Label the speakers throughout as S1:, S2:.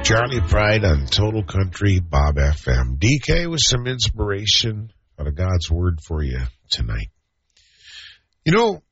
S1: Charlie Pride on Total Country Bob FM. DK with some inspiration out of God's Word for you tonight. You know,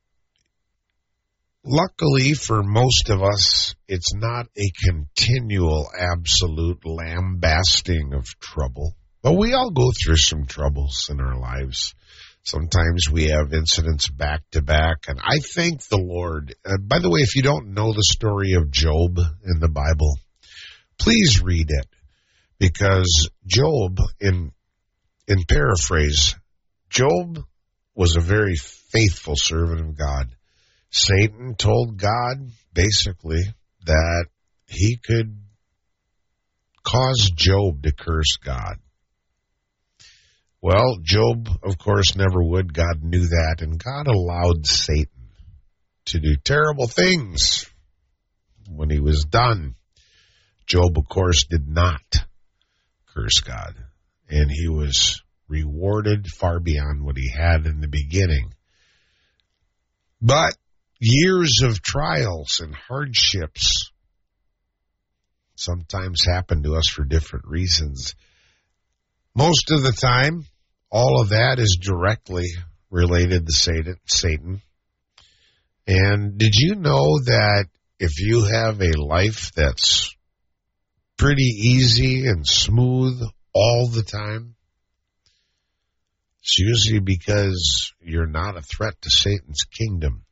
S1: luckily for most of us, it's not a continual, absolute lambasting of trouble. But we all go through some troubles in our lives. Sometimes we have incidents back to back. And I thank the Lord. By the way, if you don't know the story of Job in the Bible, please read it. Because Job, in paraphrase, Job was a very faithful servant of God. Satan told God, basically, that he could cause Job to curse God. Well, Job, of course, never would. God knew that, and God allowed Satan to do terrible things. When he was done, Job, of course, did not curse God, and he was rewarded far beyond what he had in the beginning. But years of trials and hardships sometimes happen to us for different reasons. Most of the time, all of that is directly related to Satan. And did you know that if you have a life that's pretty easy and smooth all the time, it's usually because you're not a threat to Satan's kingdom.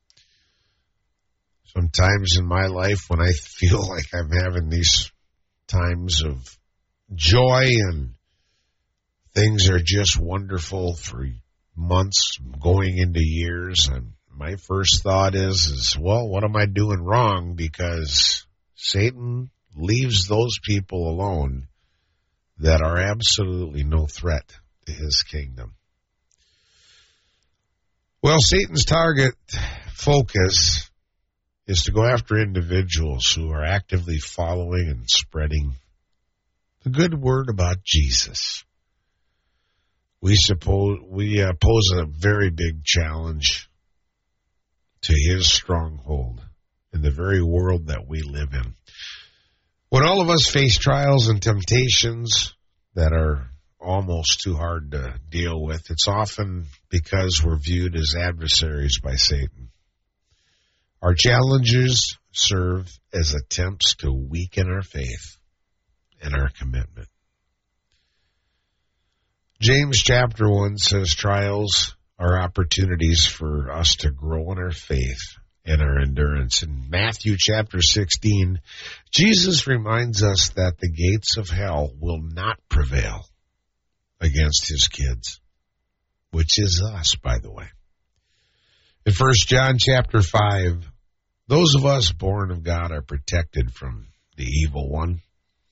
S1: Sometimes in my life when I feel like I'm having these times of joy and things are just wonderful for months going into years, and my first thought is, well, what am I doing wrong? Because Satan leaves those people alone that are absolutely no threat to his kingdom. Well, Satan's target focus is to go after individuals who are actively following and spreading the good word about Jesus. We pose a very big challenge to his stronghold in the very world that we live in. When all of us face trials and temptations that are almost too hard to deal with, it's often because we're viewed as adversaries by Satan. Our challenges serve as attempts to weaken our faith and our commitment. James chapter 1 says trials are opportunities for us to grow in our faith and our endurance. In Matthew chapter 16, Jesus reminds us that the gates of hell will not prevail against his kids, which is us, by the way. In 1 John chapter 5, those of us born of God are protected from the evil one.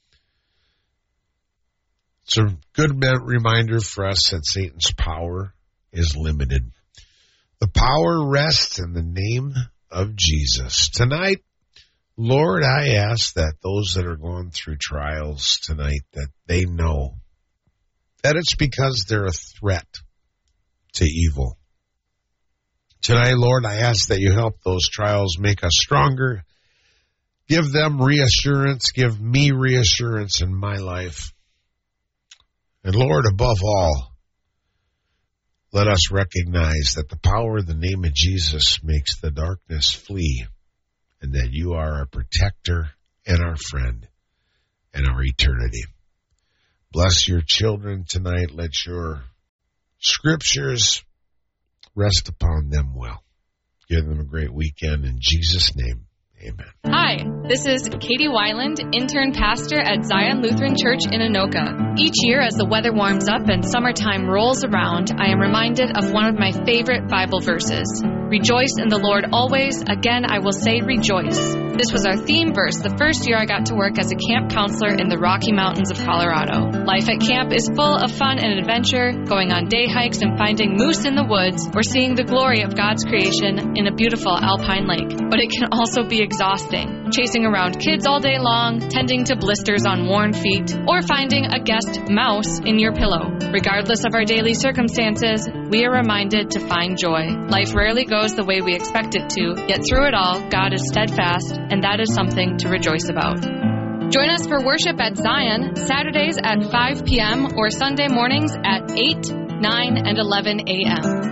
S1: It's a good reminder for us that Satan's power is limited. The power rests in the name of Jesus. Tonight, Lord, I ask that those that are going through trials tonight, that they know that it's because they're a threat to evil. Tonight, Lord, I ask that you help those trials make us stronger. Give them reassurance. Give me reassurance in my life. And Lord, above all, let us recognize that the power of the name of Jesus makes the darkness flee, and that you are our protector and our friend and our eternity. Bless your children tonight. Let your scriptures rest upon them well. Give them a great weekend in Jesus' name. Amen.
S2: Hi, this is Katie Weiland, intern pastor at Zion Lutheran Church in Anoka. Each year as the weather warms up and summertime rolls around, I am reminded of one of my favorite Bible verses. Rejoice in the Lord always. Again, I will say rejoice. This was our theme verse the first year I got to work as a camp counselor in the Rocky Mountains of Colorado. Life at camp is full of fun and adventure, going on day hikes and finding moose in the woods, or seeing the glory of God's creation in a beautiful alpine lake. But it can also be exhausting, chasing around kids all day long, tending to blisters on worn feet, or finding a guest mouse in your pillow. Regardless of our daily circumstances, we are reminded to find joy. Life rarely goes the way we expect it to, yet through it all, God is steadfast, and that is something to rejoice about. Join us for worship at Zion, Saturdays at 5 p.m. or Sunday mornings at 8, 9, and 11 a.m.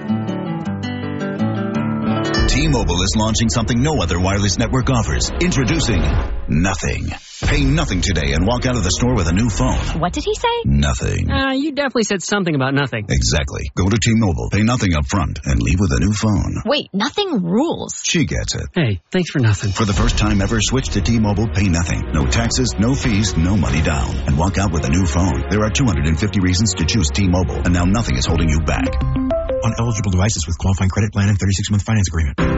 S3: T-Mobile is launching something no other wireless network offers. Introducing Nothing. Pay nothing today and walk out of the store with a new phone.
S4: What did he say?
S3: Nothing.
S5: You definitely said something about nothing.
S3: Exactly. Go to T-Mobile, pay nothing up front, and leave with a new phone.
S4: Wait, nothing rules.
S3: She gets it.
S5: Hey, thanks for nothing.
S3: For the first time ever, switch to T-Mobile, pay nothing. No taxes, no fees, no money down. And walk out with a new phone. There are 250 reasons to choose T-Mobile, and now nothing is holding you back.
S6: On eligible devices with qualifying credit plan and 36-month finance agreement.